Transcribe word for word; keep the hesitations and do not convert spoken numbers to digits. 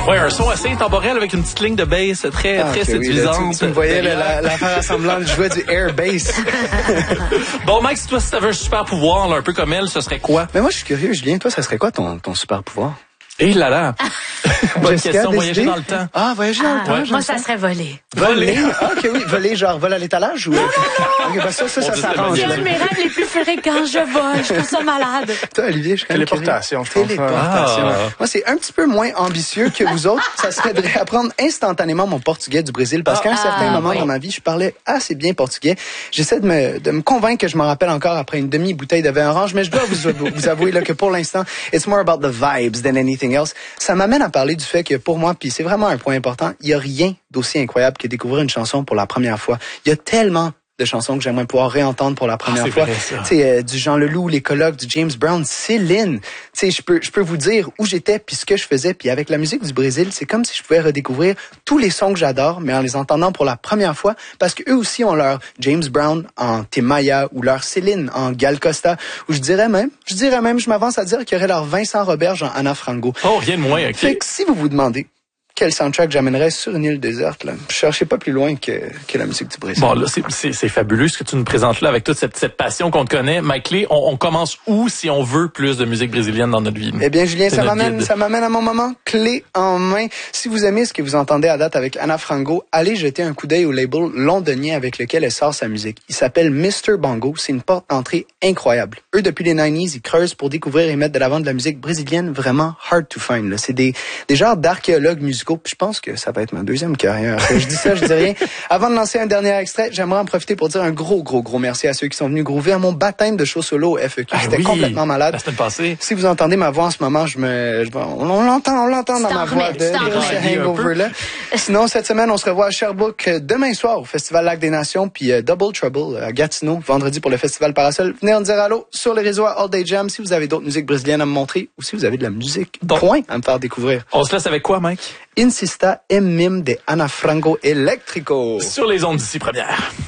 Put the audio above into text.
Ouais, un son assez intemporel avec une petite ligne de bass très, ah, très okay, séduisante. Oui, là, tu, tu me voyais là, l'affaire assemblant, je jouais du air bass. Bon, Mike, si toi, si t'avais un super pouvoir, là, un peu comme elle, ce serait quoi? Mais moi, je suis curieux, Julien. Toi, ça serait quoi ton, ton super pouvoir? Eh là là! Bonne Jessica, question, des voyager idées? dans le temps. Ah, voyager dans Ah, le temps. ouais. Moi, ça serait voler. Voler? Ah, ok, oui. Voler, genre, vol à l'étalage ou... Non, non, non! Ok, bah ça, ça, ça s'arrange. C'est un de mes rêves les plus fréquents, je vole. Je trouve ça malade. Toi, Olivier, je suis quand même Téléportation, je curieux. pense. Téléportation. Ah. Moi, c'est un petit peu moins ambitieux que vous autres. Ça serait de réapprendre instantanément mon portugais du Brésil parce qu'à un Ah, certain moment oui. dans ma vie, je parlais assez bien portugais. J'essaie de me, de me convaincre que je m'en rappelle encore après une demi-bouteille de vin orange, mais je dois vous, vous avouer là, que pour l'instant, it's more about the vibes than anything else. Ça m'amène à parler du fait que pour moi, puis c'est vraiment un point important, il y a rien d'aussi incroyable que découvrir une chanson pour la première fois. Il y a tellement de chansons que j'aimerais pouvoir réentendre pour la première ah, fois. Tu sais, euh, du Jean Leloup, les colloques, du James Brown, Céline. Tu sais, je peux, je peux vous dire où j'étais puis ce que je faisais. Puis avec la musique du Brésil, c'est comme si je pouvais redécouvrir tous les sons que j'adore, mais en les entendant pour la première fois, parce que eux aussi ont leur James Brown en Timaya ou leur Céline en Gal Costa, ou je dirais même, je dirais même, je m'avance à dire qu'il y aurait leur Vincent Roberge en Anna Frango. Oh, rien de moins, OK. Fait que si vous vous demandez quel soundtrack j'amènerais sur une île déserte, là, je cherchais pas plus loin que, que la musique du Brésil. Bon, là, c'est, c'est, c'est fabuleux ce que tu nous présentes là avec toute cette, cette passion qu'on te connaît. Mike Lee, on, on commence où si on veut plus de musique brésilienne dans notre vie? Eh bien, Julien, c'est ça notre m'amène, guide. ça m'amène à mon moment clé en main. Si vous aimez ce que vous entendez à date avec Anna Frango, allez jeter un coup d'œil au label londonien avec lequel elle sort sa musique. Il s'appelle mister Bongo. C'est une porte d'entrée incroyable. Eux, depuis les quatre-vingt-dix, ils creusent pour découvrir et mettre de l'avant de la musique brésilienne vraiment hard to find, là. C'est des, des genres d'archéologues musicaux. Puis je pense que ça va être ma deuxième carrière. Je dis ça, je dis rien. Avant de lancer un dernier extrait, j'aimerais en profiter pour dire un gros, gros, gros merci à ceux qui sont venus groover à mon baptême de show solo au F E Q. Ah J'étais oui, complètement malade. la semaine passée. Si vous entendez ma voix en ce moment, je me, je, on, on l'entend, on l'entend dans Tu ma t'en voix remets, de, tu t'en de ce remets. hangover-là. Sinon, cette semaine, on se revoit à Sherbrooke demain soir au Festival Lac des Nations, puis euh, Double Trouble à Gatineau, vendredi pour le Festival Parasol. Venez en dire allô sur les réseaux à All Day Jam si vous avez d'autres musiques brésiliennes à me montrer ou si vous avez de la musique Donc, point à me faire découvrir. On se laisse avec quoi, Mike? Insista em mim de Ana Frango Eléctrico. Sur les ondes d'ici première.